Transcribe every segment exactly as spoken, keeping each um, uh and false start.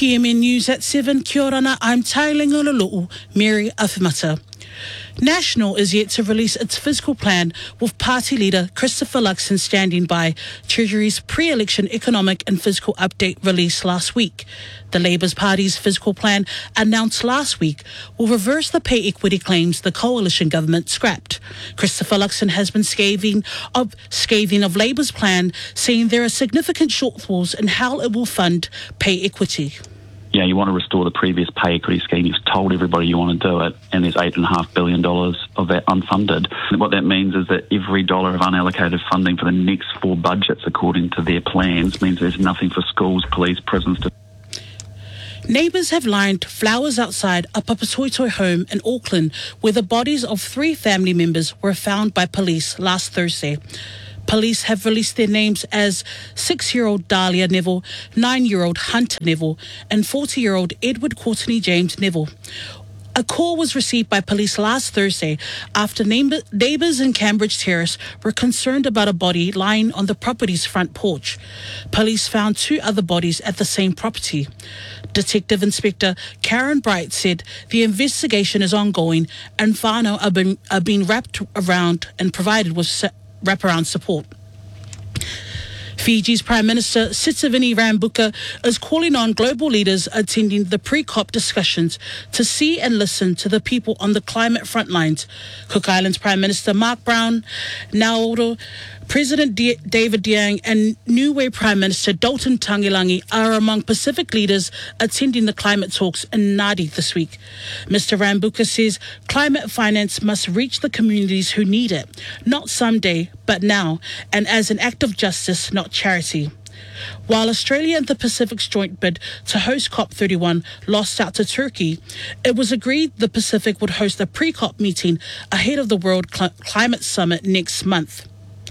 P M N News at seven. Kia orana, I'm Tailinga Lulu'u, Mary Awhimata. National is yet to release its fiscal plan, with party leader Christopher Luxon standing by Treasury's pre-election economic and fiscal update released last week. The Labour's Party's fiscal plan, announced last week, will reverse the pay equity claims the coalition government scrapped. Christopher Luxon has been scathing of, scathing of Labour's plan, saying there are significant shortfalls in how it will fund pay equity. You know, you want to restore the previous pay equity scheme. You've told everybody you want to do it, and there's eight and a half billion dollars of that unfunded. And what that means is that every dollar of unallocated funding for the next four budgets, according to their plans, means there's nothing for schools, police, prisons to. Neighbours have lined flowers outside a Papatoetoe home in Auckland, where the bodies of three family members were found by police last Thursday. Police have released their names as six-year-old Dahlia Neville, nine-year-old Hunter Neville, and forty-year-old Edward Courtney James Neville. A call was received by police last Thursday after neighbours in Cambridge Terrace were concerned about a body lying on the property's front porch. Police found two other bodies at the same property. Detective Inspector Karen Bright said the investigation is ongoing and whānau are being, are being wrapped around and provided with wraparound support. Fiji's Prime Minister Sitiveni Rabuka is calling on global leaders attending the pre-COP discussions to see and listen to the people on the climate front lines. Cook Islands Prime Minister Mark Brown, Nauru, President D- David Diang and Niue Prime Minister Dalton Tangilangi are among Pacific leaders attending the climate talks in Nadi this week. Mister Rabuka says climate finance must reach the communities who need it, not someday, but now, and as an act of justice, not charity. While Australia and the Pacific's joint bid to host COP thirty-one lost out to Turkey, it was agreed the Pacific would host a pre-COP meeting ahead of the World Cl- Climate Summit next month.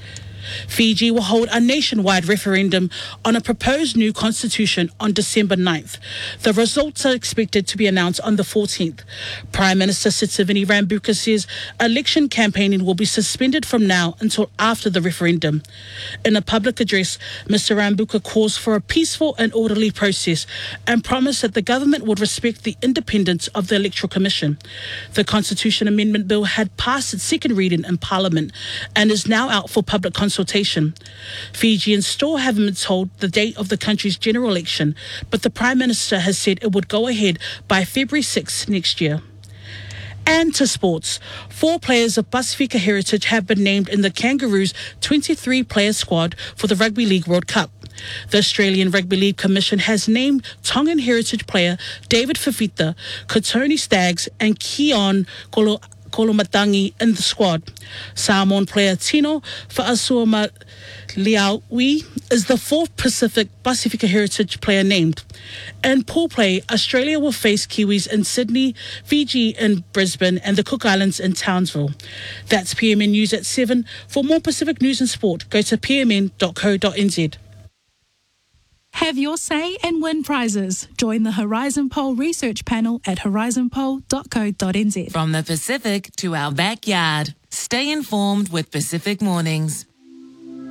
Fiji will hold a nationwide referendum on a proposed new constitution on December ninth. The results are expected to be announced on the fourteenth. Prime Minister Sitiveni Rabuka says election campaigning will be suspended from now until after the referendum. In a public address, Mister Rabuka calls for a peaceful and orderly process and promised that the government would respect the independence of the Electoral Commission. The Constitution Amendment Bill had passed its second reading in Parliament and is now out for public consultation. Fijians still haven't been told the date of the country's general election, but the Prime Minister has said it would go ahead by February sixth next year. And to sports, four players of Pasifika heritage have been named in the Kangaroos' twenty-three player squad for the Rugby League World Cup. The Australian Rugby League Commission has named Tongan heritage player David Fifita, Kotoni Staggs and Keon Kolo Kolomatangi in the squad. Samoan player Tino Fa'asuama Liaui is the fourth Pacific Pasifika heritage player named. In pool play, Australia will face Kiwis in Sydney, Fiji in Brisbane and the Cook Islands in Townsville. That's P M N News at seven. For more Pacific news and sport, go to p m n dot co dot n z. Have your say and win prizes. Join the Horizon Poll research panel at horizon poll dot co dot n z. From the Pacific to our backyard. Stay informed with Pacific Mornings.